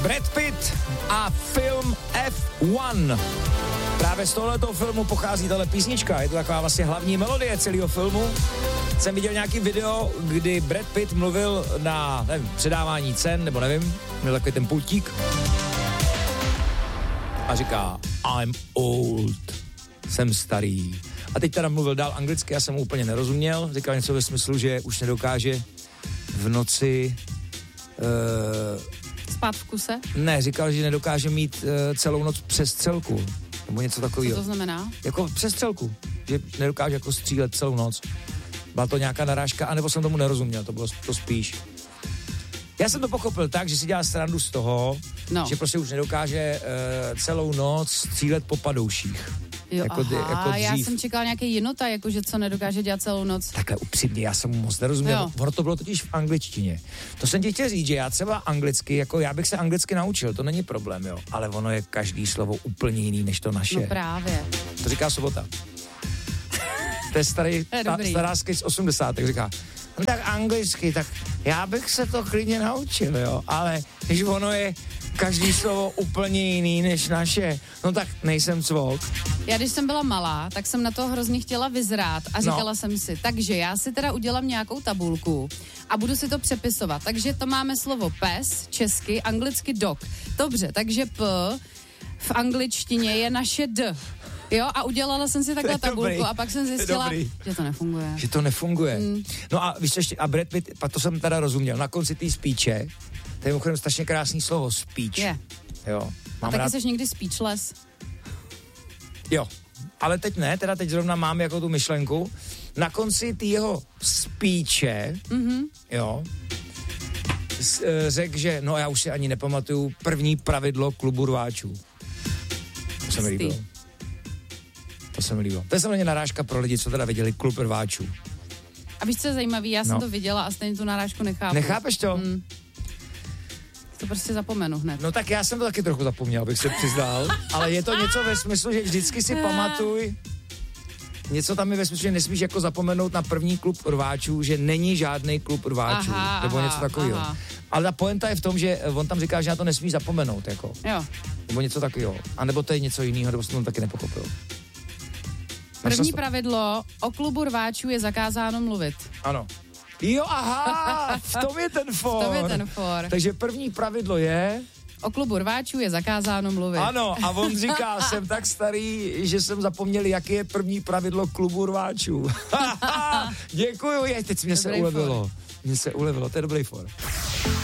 Brad Pitt a film F1. Právě z tohoto filmu pochází tahle písnička, je to taková vlastně hlavní melodie celého filmu. Jsem viděl nějaký video, kdy Brad Pitt mluvil na předávání cen, nebo nevím, měl takový ten pultík a říká I'm old, jsem starý. A teď teda mluvil dál anglicky, já jsem mu úplně nerozuměl, říkal něco ve smyslu, že už nedokáže v noci... Spát v kuse? Ne, říkal, že nedokáže mít celou noc přestřelku, nebo něco takového. Co to znamená? Jako přestřelku, že nedokáže jako střílet celou noc. Byla to nějaká narážka, anebo jsem tomu nerozuměl, to bylo to spíš. Já jsem to pochopil tak, že si dělá srandu z toho, že prostě už nedokáže celou noc střílet po padouších. Jo, jako já jsem čekal nějaký jinota, jakože co nedokáže dělat celou noc. Takhle upřímně, já jsem mu moc nerozuměl. Ono to bylo totiž v angličtině. To jsem ti chtěl říct, že já třeba anglicky, jako já bych se anglicky naučil, to není problém, jo. Ale ono je každý slovo úplně jiný, než to naše. No právě. To říká Sobota. To je stará skryť z 80. říká, no tak anglicky, tak já bych se to klidně naučil, jo, ale když ono je každý slovo úplně jiný než naše, no tak nejsem cvok. Já když jsem byla malá, tak jsem na to hrozně chtěla vyzrát a říkala jsem si, takže já si teda udělám nějakou tabulku a budu si to přepisovat. Takže to máme slovo pes, česky, anglicky dog. Dobře, takže p v angličtině je naše d. Jo, a udělala jsem si takhle tabulku a pak jsem zjistila, že to nefunguje. Že to nefunguje. No a víš ještě, a Brad Pitt, pak to jsem teda rozuměl, na konci té speeche, to je mimochodem strašně krásný slovo, speech. Je. Jo. A taky jsi někdy speechless? Jo, ale teď ne, teda teď zrovna mám jako tu myšlenku. Na konci té jeho speeche, jo, řekl, že, no já už si ani nepamatuju, první pravidlo klubu rváčů. To se mi líbilo. To se mi líbilo. To je samozřejmě narážka pro lidi, co teda viděli klub rváčů. A víš, co je zajímavý? Já jsem to viděla a stejně tu narážku nechápu. Nechápeš to? To prostě zapomenu hned. No tak já jsem to taky trochu zapomněl, abych se přiznal, ale je to něco ve smyslu, že vždycky si pamatuj, něco tam je ve smyslu, že nesmíš jako zapomenout na první klub rváčů, že není žádný klub rváčů, nebo něco takového. Ale ta pointa je v tom, že on tam říká, že na to nesmíš zapomenout, jako. Jo. Nebo něco takového. A nebo to je něco jiného, nebo jsem to taky nepochopil. První pravidlo, o klubu rváčů je zakázáno mluvit. Ano. Jo, aha, v tom je ten for. Takže první pravidlo je... O klubu rváčů je zakázáno mluvit. Ano, a on říká, jsem tak starý, že jsem zapomněl, jaké je první pravidlo klubu rváčů. Děkuju, teď mě se ulevilo. Mně se ulevilo, to je dobrý for.